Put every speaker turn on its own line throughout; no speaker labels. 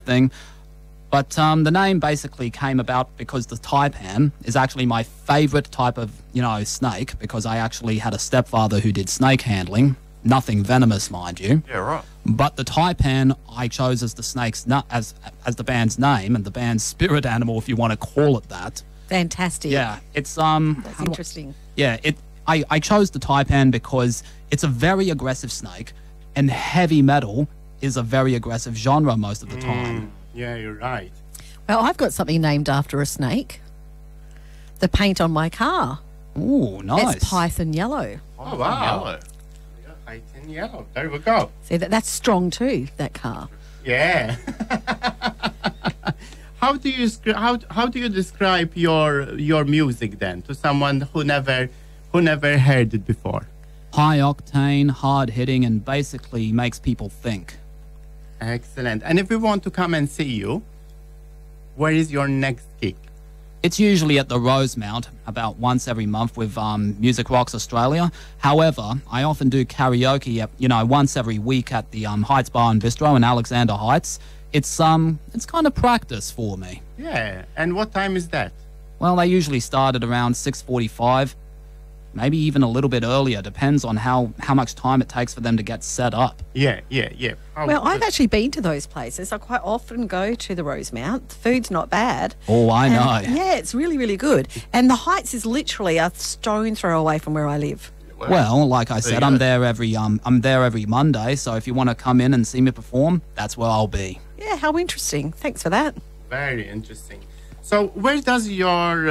thing. But the name basically came about because the taipan is actually my favorite type of, snake, because I actually had a stepfather who did snake handling. Nothing venomous, mind you.
Yeah, right.
But the taipan I chose as the snake's as the band's name and the band's spirit animal, if you want to call it that.
Fantastic.
Yeah, it's
That's interesting.
I chose the taipan because it's a very aggressive snake, and heavy metal is a very aggressive genre most of the time.
Yeah, you're right.
Well, I've got something named after a snake. The paint on my car.
Ooh, nice.
It's Python Yellow.
Oh, wow.
Yellow.
Yeah, Python yellow. There we go.
See, that's strong too, that car.
Yeah. How do you describe your music then to someone who never heard it before?
High octane, hard hitting, and basically makes people think.
Excellent. And if we want to come and see you, where is your next gig?
It's usually at the Rosemount about once every month with Music Rocks Australia. However, I often do karaoke, once every week at the Heights Bar and Bistro in Alexander Heights. It's kind of practice for me.
Yeah. And what time is that?
Well, they usually start at around 6:45, maybe even a little bit earlier. Depends on how much time it takes for them to get set up.
Yeah.
Well, I've actually been to those places. I quite often go to the Rosemount. The food's not bad.
Oh, I know.
Yeah, it's really, really good. And the Heights is literally a stone throw away from where I live.
Well, like I said, I'm there every Monday. So if you want to come in and see me perform, that's where I'll be.
Yeah, how interesting. Thanks for that.
Very interesting. So where does the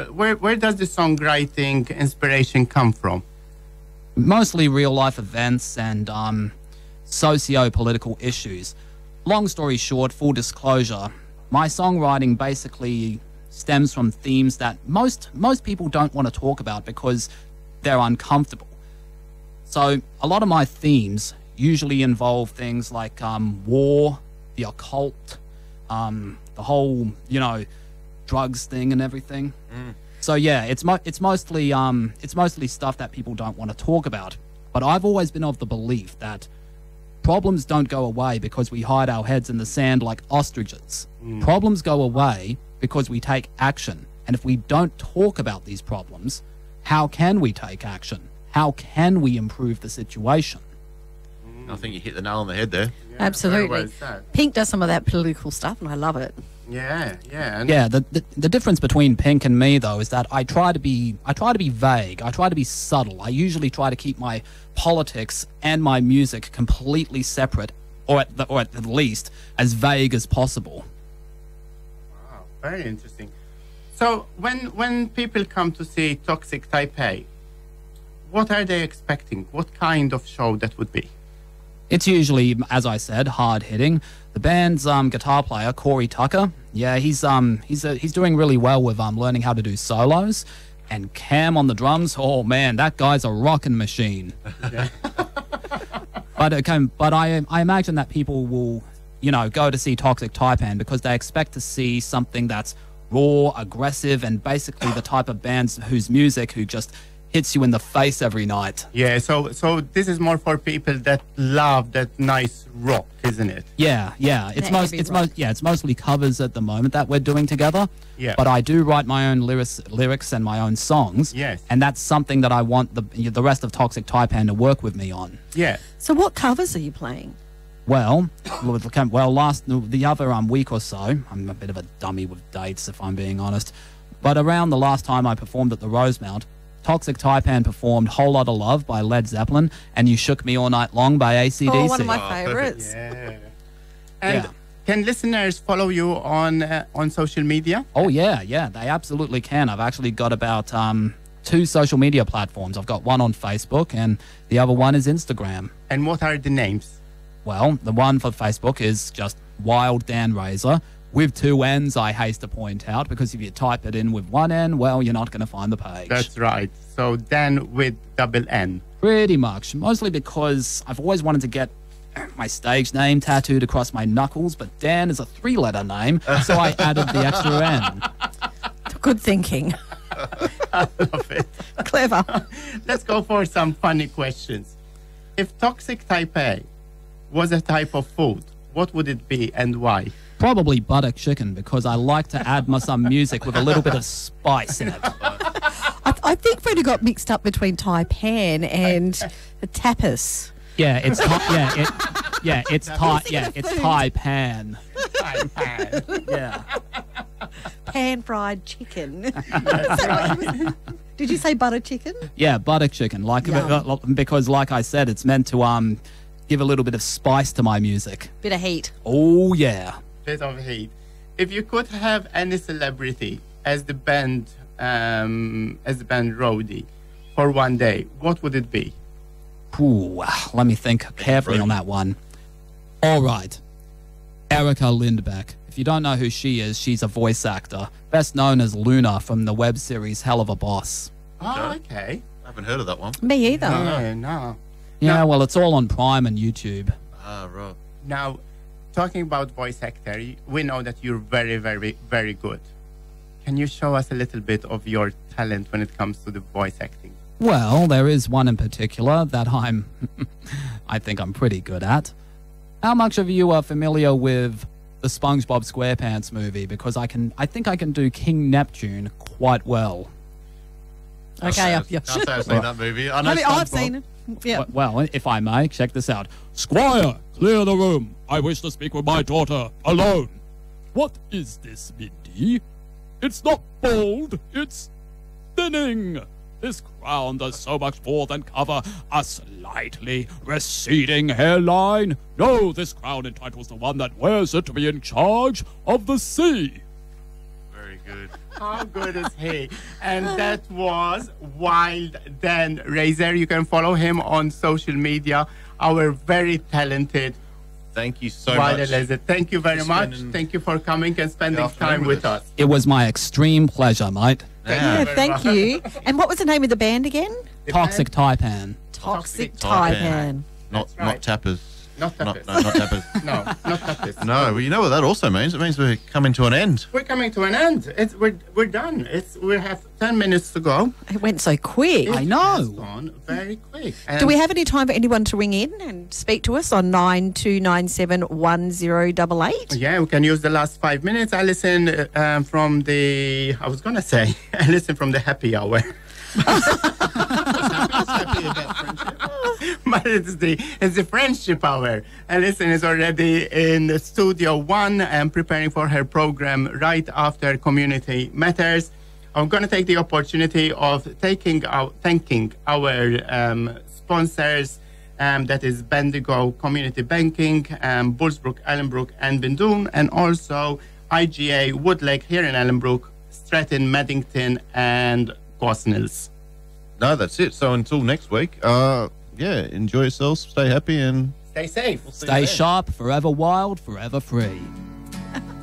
songwriting inspiration come from?
Mostly real life events and socio-political issues. Long story short, full disclosure, my songwriting basically stems from themes that most people don't want to talk about because they're uncomfortable. So a lot of my themes usually involve things like war, the occult, the whole, drugs thing and everything. So yeah, it's mostly stuff that people don't want to talk about. But I've always been of the belief that problems don't go away because we hide our heads in the sand like ostriches. Problems go away because we take action. And if we don't talk about these problems, how can we take action? How can we improve the situation?
I think you hit the nail on the head there.
Yeah,
Absolutely.
very well said.
Pink does some of that political stuff, and I love it.
Yeah.
Yeah, the difference between Pink and me though is that I try to be vague. I try to be subtle. I usually try to keep my politics and my music completely separate, or at the least as vague as possible.
Wow, very interesting. So when people come to see Toxic Taipei, what are they expecting? What kind of show that would be?
It's usually, as I said, hard hitting. The band's guitar player, Corey Tucker, yeah, he's doing really well with learning how to do solos. And Cam on the drums, oh man, that guy's a rockin' machine. But I imagine that people will, go to see Toxic Taipan because they expect to see something that's raw, aggressive, and basically the type of bands whose music who just hits you in the face every night.
Yeah, so this is more for people that love that nice rock, isn't it?
Yeah. It's mostly covers at the moment that we're doing together.
Yeah.
But I do write my own lyrics and my own songs.
Yes.
And that's something that I want the rest of Toxic Taipan to work with me on.
Yeah.
So what covers are you playing?
The other week or so, I'm a bit of a dummy with dates if I'm being honest, but around the last time I performed at the Rosemount, Toxic Taipan performed Whole Lotta Love by Led Zeppelin and You Shook Me All Night Long by AC/DC.
Oh, one of my favourites.
Yeah. And can listeners follow you on social media?
Oh, yeah, they absolutely can. I've actually got about 2 social media platforms. I've got one on Facebook and the other one is Instagram.
And what are the names?
Well, the one for Facebook is just Wild Dan Razor. With 2 N's, I haste to point out, because if you type it in with 1 N, well, you're not going to find the page.
That's right. So Dan with double N.
Pretty much. Mostly because I've always wanted to get my stage name tattooed across my knuckles, but Dan is a 3-letter name, so I added the extra N.
Good thinking.
I love it.
Clever.
Let's go for some funny questions. If Toxic Taipei was a type of food, what would it be and why?
Probably buttock chicken because I like to add some music with a little bit of spice in it.
I think Freddie got mixed up between taipan and the tapas.
Yeah, it's it's taipan. Yeah.
Pan-fried chicken. Did you say butter chicken?
Yeah, buttock chicken. Because like I said, it's meant to give a little bit of spice to my music.
Bit of heat.
Oh yeah.
Bit of heat. If you could have any celebrity as the band roadie for one day, what would it be?
Ooh, let me think carefully on that one. All right. Erica Lindbeck. If you don't know who she is, she's a voice actor, best known as Luna from the web series Hell of a Boss.
Oh, okay.
I haven't heard of that one.
Me either.
No.
Yeah, well, it's all on Prime and YouTube.
Ah, right.
Now, talking about voice actor, we know that you're very, very, very good. Can you show us a little bit of your talent when it comes to the voice acting?
Well, there is one in particular that I think I'm pretty good at. How much of you are familiar with the SpongeBob SquarePants movie? Because I think I can do King Neptune quite well.
Okay,
Can't say I've seen that movie. I know
I've
SpongeBob.
seen it. Yeah.
Well, if I may, check this out. Squire, clear the room. I wish to speak with my daughter alone. What is this, Mindy? It's not bald, it's thinning. This crown does so much more than cover a slightly receding hairline. No, this crown entitles the one that wears it to be in charge of the sea.
Very good.
How good is he? And that was Wild Dan Razor. You can follow him on social media. Our very talented
Thank you so
Wild
much.
Dan Razor. Thank you very
for
much.
spending
Thank you for coming and spending
the afternoon
time
with
with
us.
us.
It was my extreme pleasure, mate.
Yeah,
very
thank
much.
you. And what was the name of the band again?
Toxic Taipan.
Toxic
Taipan.
Taipan.
Not
That's right.
tappers.
Not tappers.
No, not tappers.
No, not that this.
No, well, you know what that also means? It means we're coming to an end.
We're coming to an end. We're done. We have 10 minutes to go.
It went so quick.
I
It's
know.
gone very quick.
Do we have any time for anyone to ring in and speak to us on 9297 1088?
Yeah, we can use the last 5 minutes. I listen from the. I was gonna say I listen from the happy hour. But it's the friendship hour. Alison is already in Studio One and preparing for her program right after Community Matters. I'm going to take the opportunity of thanking our sponsors. That is Bendigo Community Banking, Bullsbrook, Ellenbrook, and Bindoon, and also IGA Woodlake here in Ellenbrook, Stratton, Maddington, and Gosnells.
No, that's it. So until next week, enjoy yourselves, stay happy, and
Stay safe.
we'll see you
Stay
then.
sharp, forever wild, forever free.